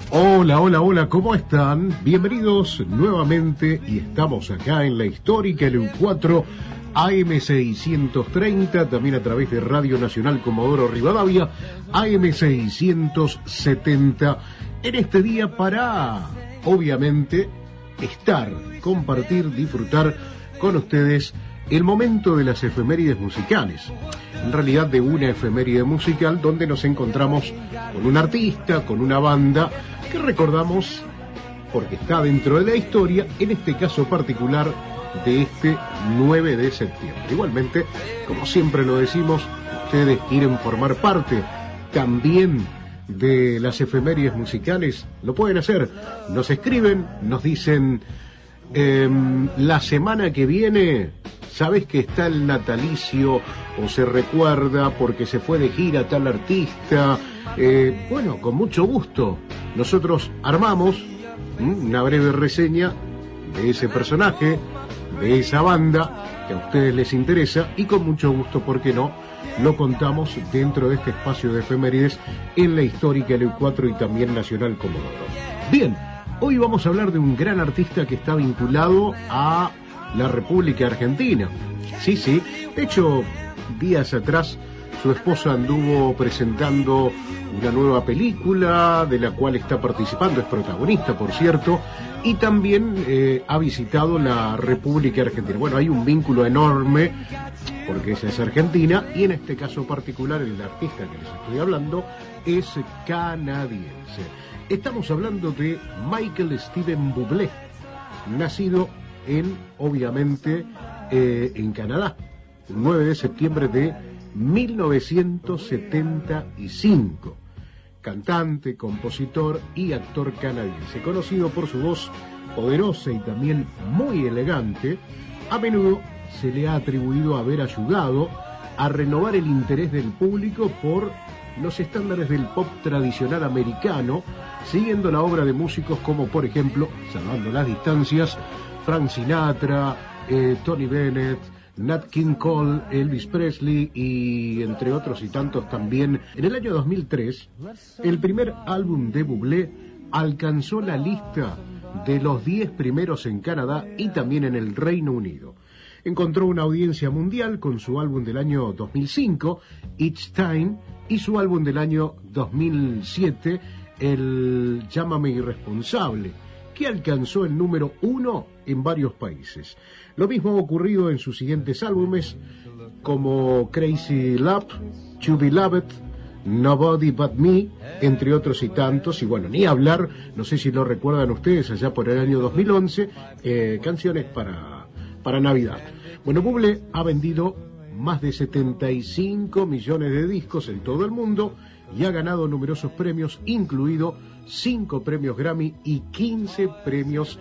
Hola, hola, hola, ¿cómo están? Bienvenidos nuevamente y estamos acá en la histórica LU4 AM630, también a través de Radio Nacional Comodoro Rivadavia, AM670, en este día para, obviamente, estar, compartir, disfrutar con ustedes el momento de las efemérides musicales. En realidad de una efeméride musical donde nos encontramos con un artista, con una banda que recordamos porque está dentro de la historia, en este caso particular de este 9 de septiembre. Igualmente, como siempre lo decimos, ustedes quieren formar parte también de las efemérides musicales, lo pueden hacer. Nos escriben, nos dicen, la semana que viene, ¿sabes que está el natalicio o se recuerda porque se fue de gira tal artista? Bueno, con mucho gusto. Nosotros armamos una breve reseña de ese personaje, de esa banda que a ustedes les interesa y con mucho gusto, ¿por qué no?, lo contamos dentro de este espacio de efemérides en la histórica LU4 y también Nacional Comodoro. Bien, hoy vamos a hablar de un gran artista que está vinculado a la República Argentina. Sí, de hecho, días atrás su esposa anduvo presentando una nueva película de la cual está participando, es protagonista, por cierto, y también ha visitado la República Argentina. Bueno, hay un vínculo enorme porque ella es argentina y en este caso particular el artista que les estoy hablando es canadiense. Estamos hablando de Michael Steven Bublé, nacido obviamente en Canadá, el 9 de septiembre de 1975. Cantante, compositor y actor canadiense, conocido por su voz poderosa y también muy elegante. A menudo se le ha atribuido haber ayudado a renovar el interés del público por los estándares del pop tradicional americano, siguiendo la obra de músicos como, por ejemplo, salvando las distancias, Frank Sinatra, Tony Bennett, Nat King Cole, Elvis Presley y entre otros y tantos también. En el año 2003, el primer álbum de Bublé alcanzó la lista de los 10 primeros en Canadá y también en el Reino Unido. Encontró una audiencia mundial con su álbum del año 2005, Each Time, y su álbum del año 2007, el Llámame Irresponsable, que alcanzó el número 1 en varios países. Lo mismo ha ocurrido en sus siguientes álbumes, como Crazy Love, To Be Loved, Nobody But Me, entre otros y tantos. Y bueno, ni hablar, no sé si lo recuerdan ustedes, allá por el año 2011, canciones para Navidad. Bueno, Bublé ha vendido más de 75 millones de discos en todo el mundo y ha ganado numerosos premios, incluido 5 premios Grammy y 15 premios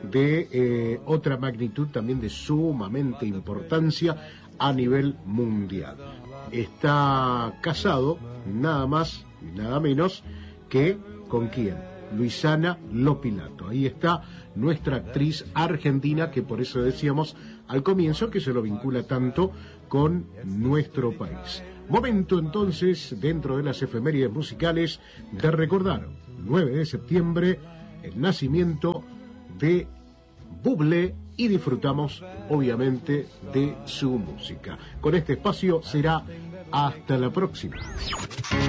de otra magnitud también de sumamente importancia a nivel mundial. Está casado nada más y nada menos que ¿con quién? Luisana Lopilato. Ahí está nuestra actriz argentina, que por eso decíamos al comienzo que se lo vincula tanto con nuestro país. Momento entonces, dentro de las efemérides musicales, de recordar 9 de septiembre, el nacimiento de Bublé, y disfrutamos obviamente de su música. Con este espacio será hasta la próxima.